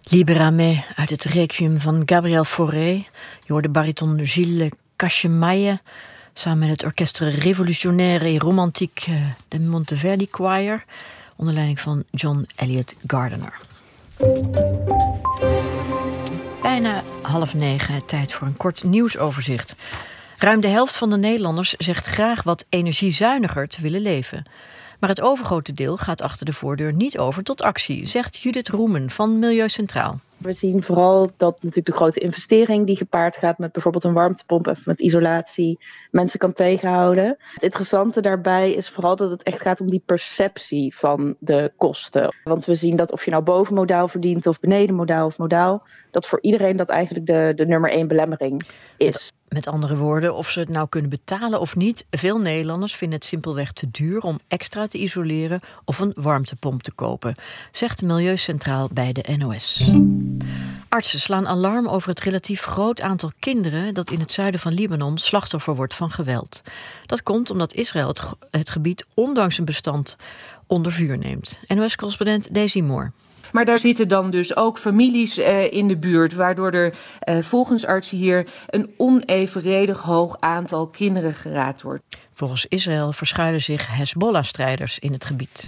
Libera me uit het Requiem van Gabriel Fauré. Je hoorde bariton Gilles Cachemaille samen met het Orchestre Révolutionnaire et Romantique de Monteverdi Choir onder leiding van John Eliot Gardiner. Bijna 8:30, tijd voor een kort nieuwsoverzicht. Ruim de helft van de Nederlanders zegt graag wat energiezuiniger te willen leven. Maar het overgrote deel gaat achter de voordeur niet over tot actie, zegt Judith Roemen van Milieu Centraal. We zien vooral dat natuurlijk de grote investering die gepaard gaat met bijvoorbeeld een warmtepomp en met isolatie mensen kan tegenhouden. Het interessante daarbij is vooral dat het echt gaat om die perceptie van de kosten. Want we zien dat of je nou boven modaal verdient of beneden modaal of modaal, dat voor iedereen dat eigenlijk de nummer 1 belemmering is. Met andere woorden, of ze het nou kunnen betalen of niet, veel Nederlanders vinden het simpelweg te duur om extra te isoleren of een warmtepomp te kopen, zegt Milieu Centraal bij de NOS. Artsen slaan alarm over het relatief groot aantal kinderen dat in het zuiden van Libanon slachtoffer wordt van geweld. Dat komt omdat Israël het gebied ondanks een bestand onder vuur neemt. NOS-correspondent Daisy Moore. Maar daar zitten dan dus ook families in de buurt, waardoor er volgens artsen hier een onevenredig hoog aantal kinderen geraakt wordt. Volgens Israël verschuilen zich Hezbollah-strijders in het gebied.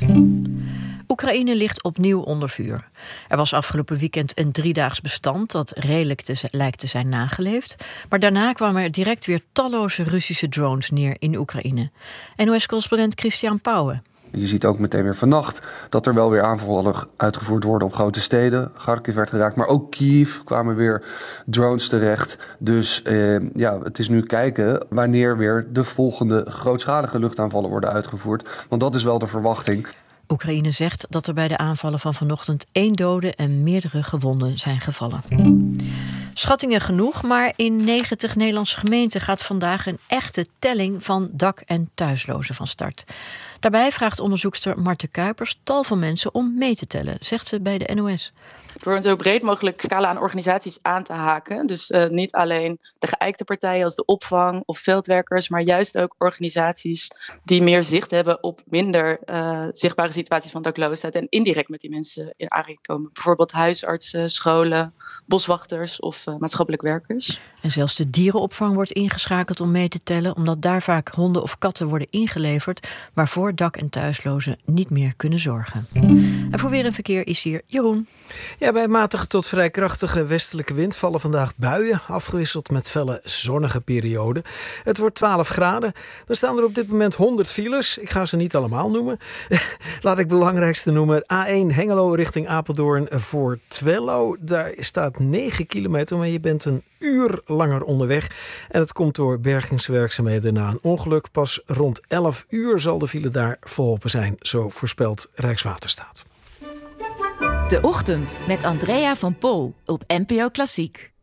Oekraïne ligt opnieuw onder vuur. Er was afgelopen weekend een 3-daags bestand dat redelijk lijkt te zijn nageleefd. Maar daarna kwamen er direct weer talloze Russische drones neer in Oekraïne. NOS-correspondent Christian Pauwen. Je ziet ook meteen weer vannacht dat er wel weer aanvallen uitgevoerd worden op grote steden. Kharkiv werd geraakt, maar ook Kiev kwamen weer drones terecht. Dus het is nu kijken wanneer weer de volgende grootschalige luchtaanvallen worden uitgevoerd. Want dat is wel de verwachting. Oekraïne zegt dat er bij de aanvallen van vanochtend 1 dode en meerdere gewonden zijn gevallen. Schattingen genoeg, maar in 90 Nederlandse gemeenten gaat vandaag een echte telling van dak- en thuislozen van start. Daarbij vraagt onderzoekster Marten Kuipers tal van mensen om mee te tellen, zegt ze bij de NOS. Door een zo breed mogelijk scala aan organisaties aan te haken. Dus niet alleen de geijkte partijen als de opvang of veldwerkers, maar juist ook organisaties die meer zicht hebben op minder zichtbare situaties van dakloosheid en indirect met die mensen in aanraking komen. Bijvoorbeeld huisartsen, scholen, boswachters of maatschappelijk werkers. En zelfs de dierenopvang wordt ingeschakeld om mee te tellen, omdat daar vaak honden of katten worden ingeleverd waarvoor dak- en thuislozen niet meer kunnen zorgen. En voor weer en verkeer is hier Jeroen. Ja, bij matige tot vrij krachtige westelijke wind vallen vandaag buien, afgewisseld met felle zonnige perioden. Het wordt 12 graden. Er staan er op dit moment 100 files. Ik ga ze niet allemaal noemen. Laat ik belangrijkste noemen. A1 Hengelo richting Apeldoorn voor Twello. Daar staat 9 kilometer, maar je bent een uur langer onderweg. En het komt door bergingswerkzaamheden na een ongeluk. Pas rond 11 uur zal de file daar verholpen zijn, zo voorspelt Rijkswaterstaat. De Ochtend met Andrea van Pol op NPO Klassiek.